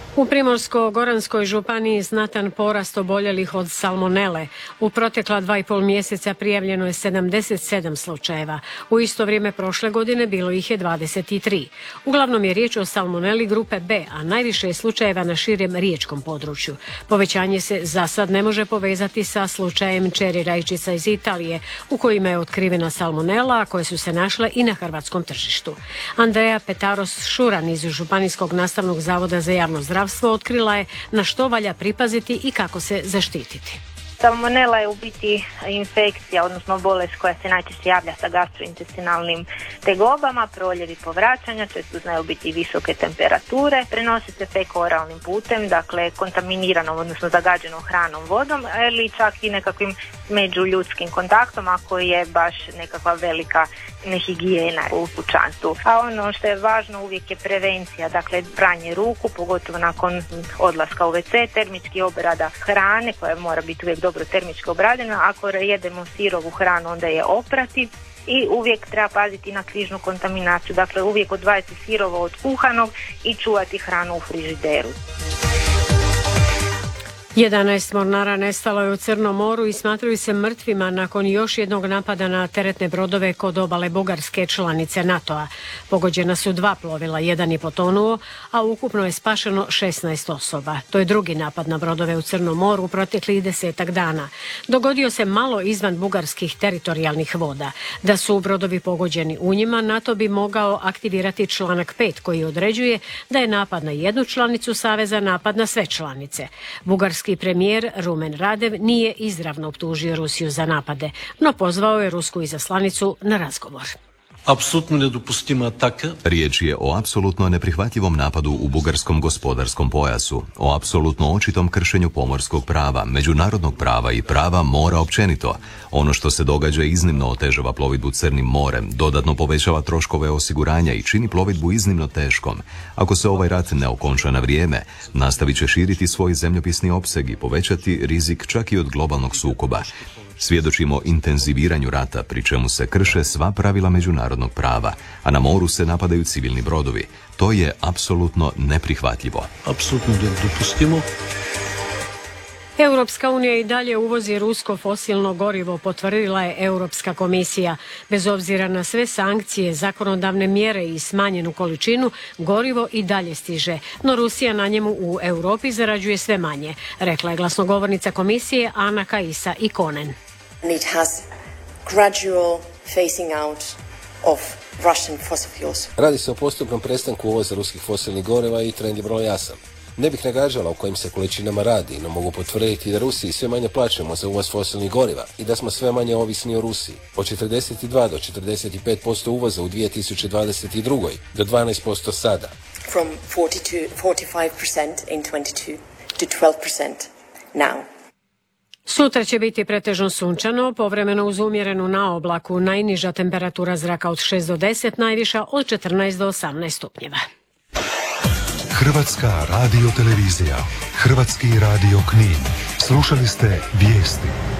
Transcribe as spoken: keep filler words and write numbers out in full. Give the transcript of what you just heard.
U Primorsko-goranskoj županiji znatan porast oboljelih od salmonele. U protekla dva i pol mjeseca prijavljeno je sedamdeset sedam slučajeva. U isto vrijeme prošle godine bilo ih je dvadeset tri. Uglavnom je riječ o salmoneli grupe B, a najviše je slučajeva na širem riječkom području. Povećanje se za sad ne može povezati sa slučajem čeri rajčica iz Italije, u kojima je otkrivena salmonela, a koje su se našle i na hrvatskom tržištu. Andreja Petaros-Šuran iz Županijskog nastavnog zavoda za javno zdravstvo otkrila je na što valja pripaziti i kako se zaštititi. Salmonela je u biti infekcija, odnosno bolest koja se najčešće javlja sa gastrointestinalnim tegobama, proljevi povraćanja, često znaju biti visoke temperature, prenosi se feko-oralnim putem, dakle kontaminiranom, odnosno zagađenom hranom, vodom, ili čak i nekakvim međuljudskim kontaktom ako je baš nekakva velika nehigijena u kućanstvu. A ono što je važno uvijek je prevencija, dakle pranje ruku, pogotovo nakon odlaska u ve ce, termički obrada hrane koja mora biti uvijek dobro termički obradena. Ako jedemo sirovu hranu onda je oprati i uvijek treba paziti na križnu kontaminaciju, dakle uvijek odvajati sirovo od kuhanog i čuvati hranu u frižideru. jedanaest mornara nestalo je u Crnom moru i smatraju se mrtvima nakon još jednog napada na teretne brodove kod obale Bugarske, članice NATO-a. Pogođena su dva plovila, jedan je potonuo, a ukupno je spašeno šesnaest osoba. To je drugi napad na brodove u Crnom moru u proteklih desetak dana. Dogodio se malo izvan bugarskih teritorijalnih voda. Da su brodovi pogođeni u njima, NATO bi mogao aktivirati članak pet koji određuje da je napad na jednu članicu saveza napad na sve članice. Bugarski premijer Rumen Radev nije izravno optužio Rusiju za napade, no pozvao je rusku izaslanicu na razgovor. Apsolutno nedopustima ataka. Riječ je o apsolutno neprihvatljivom napadu u bugarskom gospodarskom pojasu, o apsolutno očitom kršenju pomorskog prava, međunarodnog prava i prava mora općenito. Ono što se događa iznimno otežava plovidbu Crnim morem, dodatno povećava troškove osiguranja i čini plovidbu iznimno teškom. Ako se ovaj rat ne okonča na vrijeme, nastavit će širiti svoj zemljopisni opseg i povećati rizik čak i od globalnog sukoba. Svjedočimo intenziviranju rata, pri čemu se krše sva pravila međunarodnog prava, a na moru se napadaju civilni brodovi. To je apsolutno neprihvatljivo. Apsolutno nedopustimo. Europska unija i dalje uvozi rusko fosilno gorivo, potvrdila je Europska komisija. Bez obzira na sve sankcije, zakonodavne mjere i smanjenu količinu, gorivo i dalje stiže. No Rusija na njemu u Europi zarađuje sve manje, rekla je glasnogovornica komisije Ana Kaisa Ikonen. It has gradual phasing out of Russian fossil fuels. Radi se o postupnom prestanku uvoza ruskih fosilnih goriva i trend je vrlo jasan. Ne bih nagađala o kojim se količinama radi, no mogu potvrditi da Rusiji sve manje plaćamo za uvoz fosilnih goriva i da smo sve manje ovisni o Rusiji. Od četrdeset dva do četrdeset pet posto uvoza u dvije tisuće dvadeset druge. do dvanaest posto sada. From forty-two, forty-five percent in twenty-two to twelve percent now. Sutra će biti pretežno sunčano, povremeno uz umjerenu na oblaku, najniža temperatura zraka od šest do deset, najviša od četrnaest do osamnaest stupnjeva. Hrvatska radio televizija, Hrvatski radio Knin. Slušali ste vijesti.